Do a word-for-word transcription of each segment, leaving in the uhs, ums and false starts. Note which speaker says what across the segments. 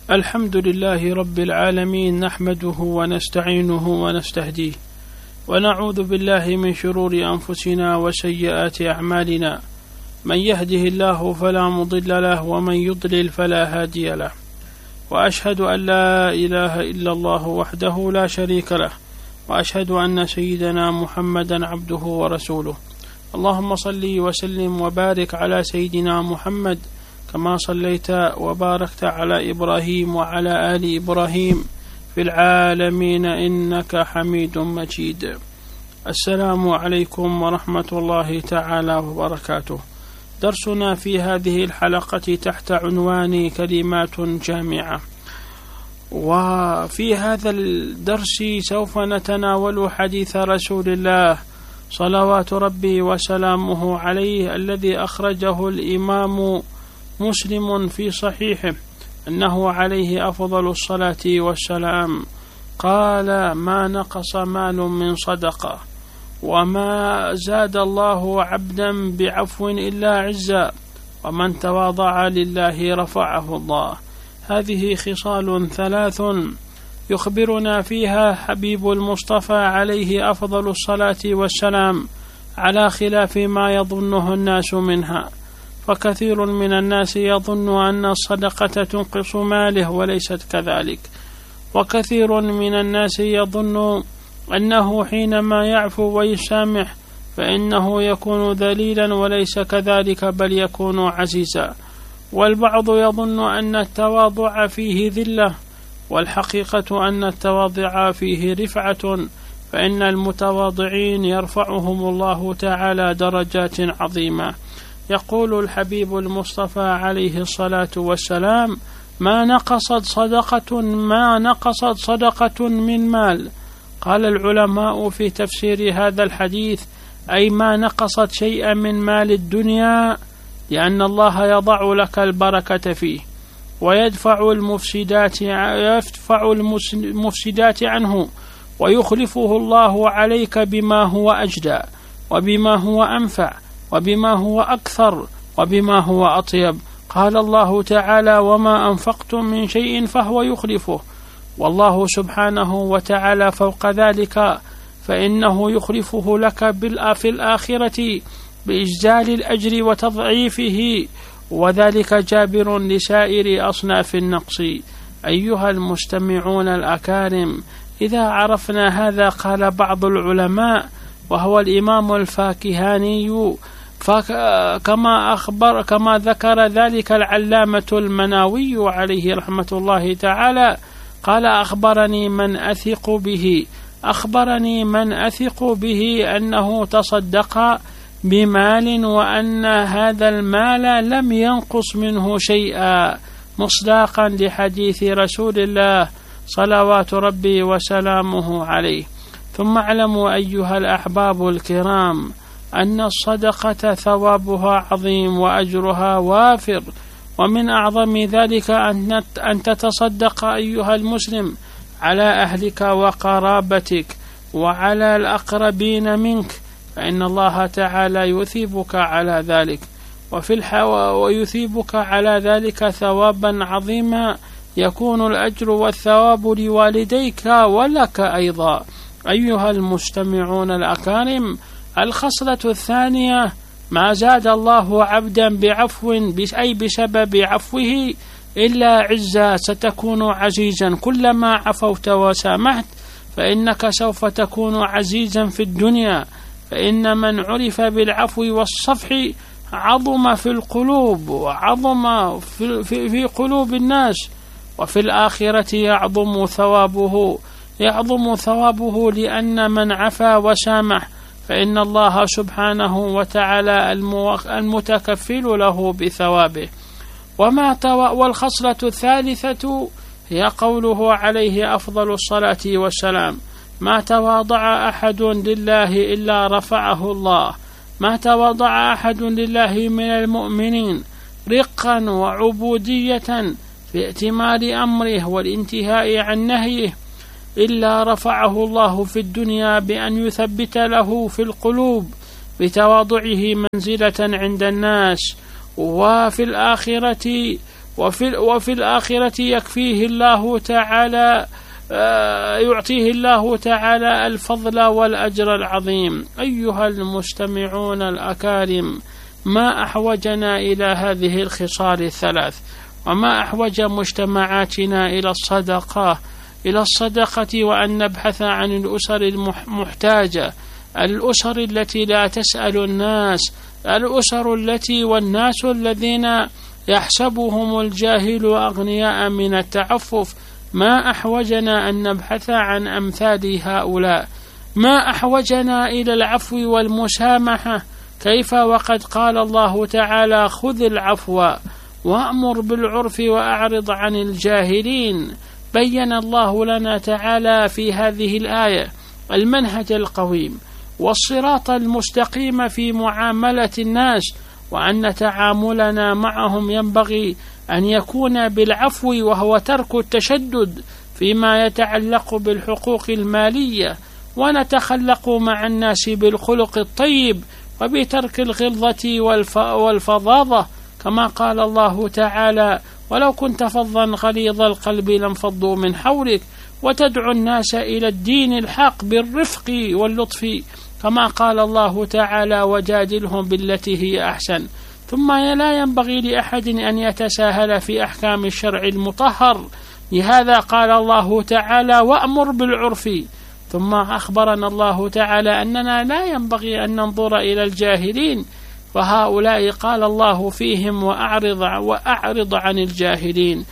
Speaker 1: الحمد لله رب العالمين، نحمده ونستعينه ونستهديه، ونعوذ بالله من شرور أنفسنا وسيئات أعمالنا، من يهده الله فلا مضل له ومن يضلل فلا هادي له، وأشهد أن لا إله إلا الله وحده لا شريك له، وأشهد أن سيدنا محمدا عبده ورسوله. اللهم صل وسلم وبارك على سيدنا محمد كما صليت وباركت على إبراهيم وعلى آل إبراهيم في العالمين إنك حميد مجيد. السلام عليكم ورحمة الله تعالى وبركاته. درسنا في هذه الحلقة تحت عنوان كلمات جامعة، وفي هذا الدرس سوف نتناول حديث رسول الله صلوات ربي وسلامه عليه الذي أخرجه الإمام مسلم في صحيحه أنه عليه أفضل الصلاة والسلام قال: ما نقص مال من صدقة، وما زاد الله عبدا بعفو إلا عزا، ومن تواضع لله رفعه الله. هذه خصال ثلاث يخبرنا فيها حبيب المصطفى عليه أفضل الصلاة والسلام على خلاف ما يظنه الناس منها، فكثير من الناس يظن أن الصدقة تنقص ماله وليست كذلك، وكثير من الناس يظن أنه حينما يعفو ويسامح فإنه يكون ذليلا وليس كذلك بل يكون عزيزا، والبعض يظن أن التواضع فيه ذلة، والحقيقة أن التواضع فيه رفعة، فإن المتواضعين يرفعهم الله تعالى درجات عظيمة. يقول الحبيب المصطفى عليه الصلاة والسلام: ما نقصت صدقة ما نقصت صدقة من مال. قال العلماء في تفسير هذا الحديث: أي ما نقصت شيئا من مال الدنيا، لأن الله يضع لك البركة فيه ويدفع المفسدات يدفع المفسدات عنه، ويخلفه الله عليك بما هو أجدى وبما هو أنفع وبما هو أكثر وبما هو أطيب. قال الله تعالى: وما أنفقتم من شيء فهو يخلفه. والله سبحانه وتعالى فوق ذلك فإنه يخلفه لك في الآخرة بإجزال الأجر وتضعيفه، وذلك جابر لسائر أصناف النقص. أيها المستمعون الأكارم، إذا عرفنا هذا، قال بعض العلماء وهو الإمام الفاكهاني كما أخبر كما ذكر ذلك العلامة المناوي عليه رحمة الله تعالى، قال: أخبرني من أثق به أخبرني من أثق به أنه تصدق بمال وأن هذا المال لم ينقص منه شيئا، مصداقا لحديث رسول الله صلوات ربي وسلامه عليه. ثم اعلموا أيها الأحباب الكرام أن الصدقة ثوابها عظيم وأجرها وافر، ومن أعظم ذلك أن تتصدق أيها المسلم على أهلك وقرابتك وعلى الأقربين منك، فإن الله تعالى يثيبك على ذلك، وفي الحو... ويثيبك على ذلك ثوابا عظيما، يكون الأجر والثواب لوالديك ولك أيضا. أيها المستمعون الأكارم، الخصلة الثانية: ما زاد الله عبدا بعفو أي بسبب عفوه إلا عزا، ستكون عزيزا كلما عفوت وسامحت، فإنك سوف تكون عزيزا في الدنيا، فإن من عرف بالعفو والصفح عظم في القلوب وعظم في, في, في قلوب الناس، وفي الآخرة يعظم ثوابه يعظم ثوابه لأن من عفا وسامح فإن الله سبحانه وتعالى المتكفل له بثوابه. وما والخصلة الثالثة هي قوله عليه أفضل الصلاة والسلام: ما تواضع أحد لله إلا رفعه الله. ما تواضع أحد لله من المؤمنين رقا وعبودية في ائتمار أمره والانتهاء عن نهيه إلا رفعه الله في الدنيا بأن يثبت له في القلوب بتواضعه منزلة عند الناس، وفي الآخرة وفي, وفي الآخرة يكفيه الله تعالى يعطيه الله تعالى الفضل والأجر العظيم. أيها المستمعون الأكارم، ما أحوجنا إلى هذه الخصال الثلاث، وما أحوج مجتمعاتنا إلى الصدقة إلى الصدقة وأن نبحث عن الأسر المحتاجة، الأسر التي لا تسأل الناس، الأسر التي والناس الذين يحسبهم الجاهل أغنياء من التعفف. ما أحوجنا أن نبحث عن أمثال هؤلاء، ما أحوجنا إلى العفو والمسامحة، كيف وقد قال الله تعالى: خذ العفو وأمر بالعرف وأعرض عن الجاهلين. بين الله لنا تعالى في هذه الآية المنهج القويم والصراط المستقيم في معاملة الناس، وأن تعاملنا معهم ينبغي أن يكون بالعفو، وهو ترك التشدد فيما يتعلق بالحقوق المالية، ونتخلق مع الناس بالخلق الطيب وبترك الغلظة والفظاظة، كما قال الله تعالى: ولو كنت فظا غليظ القلب لانفضوا من حولك، وتدعو الناس إلى الدين الحق بالرفق واللطف، كما قال الله تعالى: وجادلهم بالتي هي أحسن. ثم لا ينبغي لأحد أن يتساهل في أحكام الشرع المطهر، لهذا قال الله تعالى: وأمر بالعرف. ثم أخبرنا الله تعالى أننا لا ينبغي أن ننظر إلى الجاهلين، فهؤلاء قال الله فيهم: وأعرض, وأعرض عن الجاهلين.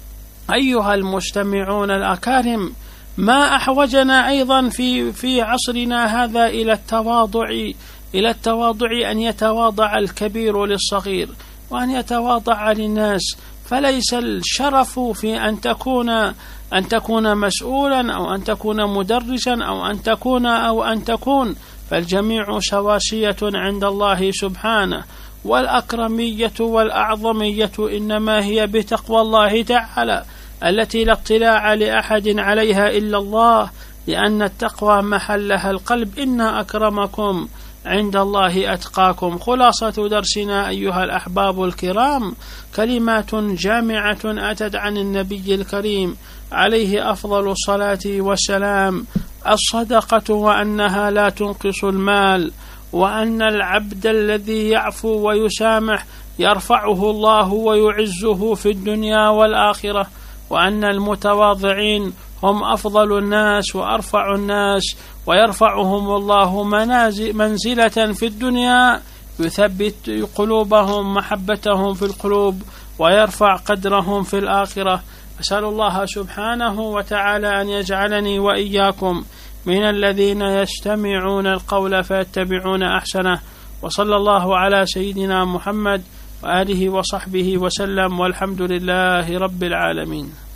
Speaker 1: أيها المستمعون الأكارم، ما أحوجنا أيضا في, في عصرنا هذا إلى التواضع إلى التواضع أن يتواضع الكبير للصغير، وأن يتواضع للناس، فليس الشرف في أن تكون أن تكون مسؤولا أو أن تكون مدرسا أو أن تكون أو أن تكون فالجميع سواسية عند الله سبحانه، والأكرمية والأعظمية إنما هي بتقوى الله تعالى التي لا اطلاع لأحد عليها إلا الله، لأن التقوى محلها القلب. إن أكرمكم عند الله أتقاكم. خلاصة درسنا أيها الأحباب الكرام كلمات جامعة أتت عن النبي الكريم عليه أفضل الصلاة والسلام: الصدقة وأنها لا تنقص المال، وأن العبد الذي يعفو ويسامح يرفعه الله ويعزه في الدنيا والآخرة، وأن المتواضعين هم أفضل الناس وأرفع الناس، ويرفعهم الله منزلة في الدنيا، يثبت قلوبهم محبتهم في القلوب، ويرفع قدرهم في الآخرة. أسأل الله سبحانه وتعالى أن يجعلني وإياكم من الذين يستمعون القول فيتبعون أحسنه. وصلى الله على سيدنا محمد وآله وصحبه وسلم، والحمد لله رب العالمين.